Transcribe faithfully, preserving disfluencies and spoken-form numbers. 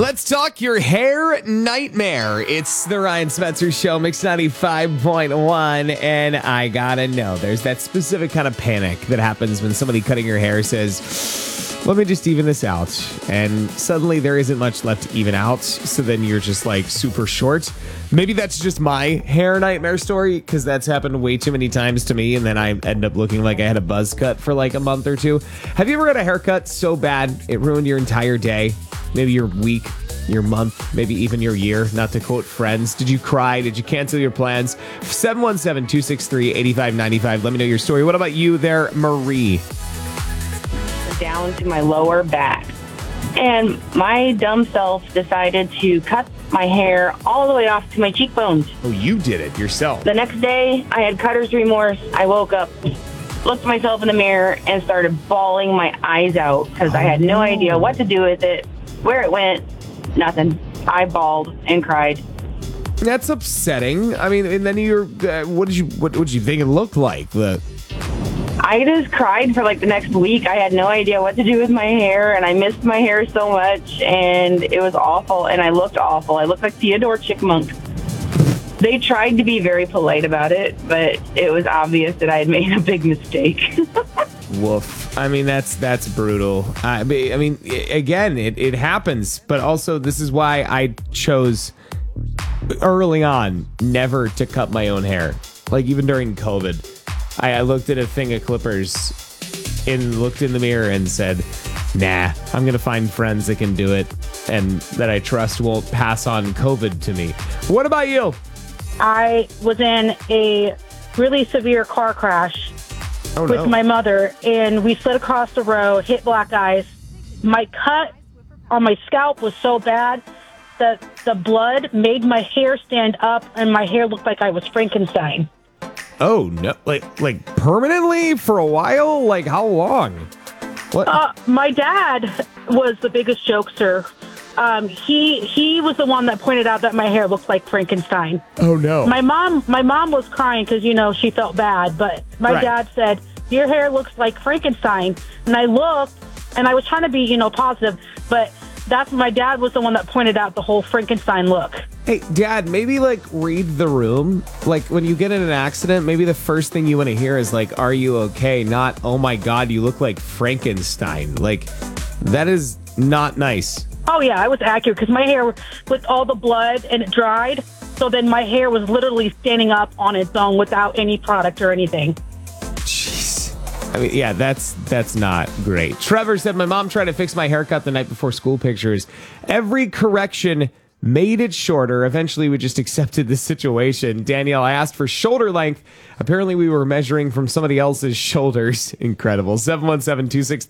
Let's talk your hair nightmare. It's the Ryan Spencer Show, Mix ninety-five point one, and I gotta know, there's that specific kind of panic that happens when somebody cutting your hair says, let me just even this out, and suddenly there isn't much left to even out, so then you're just like super short. Maybe that's just my hair nightmare story, because that's happened way too many times to me, and then I end up looking like I had a buzz cut for like a month or two. Have you ever got a haircut so bad it ruined your entire day? Maybe your week, your month, maybe even your year, not to quote Friends. Did you cry? Did you cancel your plans? seven one seven, two six three, eight five nine five. Let me know your story. What about you there, Marie? Down to my lower back. And my dumb self decided to cut my hair all the way off to my cheekbones. Oh, you did it yourself. The next day, I had cutter's remorse. I woke up, looked myself in the mirror, and started bawling my eyes out because I had no idea what to do with it, where it went, nothing. I bawled and cried. That's upsetting. I mean, and then you're, uh, what did you, what, what did you think it looked like? The I just cried for like the next week. I had no idea what to do with my hair, and I missed my hair so much, and it was awful, and I looked awful. I looked like Theodore Chickmunk. They tried to be very polite about it, but it was obvious that I had made a big mistake. Woof. I mean, that's that's brutal. I mean, I mean again, it, it happens, but also this is why I chose early on never to cut my own hair. Like even during COVID, I, I looked at a thing of clippers and looked in the mirror and said, nah, I'm going to find friends that can do it and that I trust won't pass on COVID to me. What about you? I was in a really severe car crash Oh, with no. my mother, and we slid across the road, hit black ice. My cut on my scalp was so bad that the blood made my hair stand up, and my hair looked like I was Frankenstein. Oh, no. Like, like permanently for a while? Like how long? What? Uh, my dad was the biggest jokester. Um, he he was the one that pointed out that my hair looked like Frankenstein. Oh, no. My mom, my mom was crying because, you know, she felt bad. But my Right. dad said, your hair looks like Frankenstein. And I looked, and I was trying to be, you know, positive. But that's my dad was the one that pointed out the whole Frankenstein look. Hey, Dad, maybe like read the room. Like when you get in an accident, maybe the first thing you want to hear is like, are you okay? Not, oh my God, you look like Frankenstein. Like that is not nice. Oh, yeah, I was accurate because my hair, with all the blood, and it dried. So then my hair was literally standing up on its own without any product or anything. Jeez. I mean, yeah, that's that's not great. Trevor said, my mom tried to fix my haircut the night before school pictures. Every correction made it shorter. Eventually, we just accepted the situation. Danielle, I asked for shoulder length. Apparently, we were measuring from somebody else's shoulders. Incredible. seven one seven, two six